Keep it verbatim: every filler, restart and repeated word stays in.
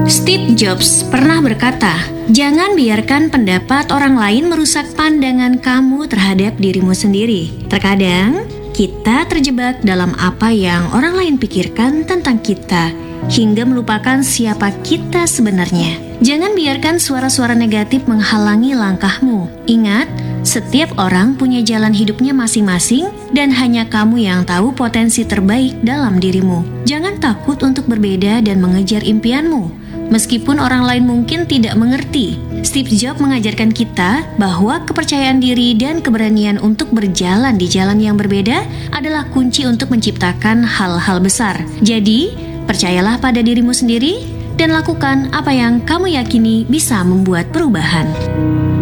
Steve Jobs pernah berkata, "Jangan biarkan pendapat orang lain merusak pandangan kamu terhadap dirimu sendiri." Terkadang, kita terjebak dalam apa yang orang lain pikirkan tentang kita, hingga melupakan siapa kita sebenarnya. Jangan biarkan suara-suara negatif menghalangi langkahmu. Ingat, setiap orang punya jalan hidupnya masing-masing dan hanya kamu yang tahu potensi terbaik dalam dirimu. Jangan takut untuk berbeda dan mengejar impianmu. Meskipun orang lain mungkin tidak mengerti, Steve Jobs mengajarkan kita bahwa kepercayaan diri dan keberanian untuk berjalan di jalan yang berbeda adalah kunci untuk menciptakan hal-hal besar. Jadi, percayalah pada dirimu sendiri dan lakukan apa yang kamu yakini bisa membuat perubahan.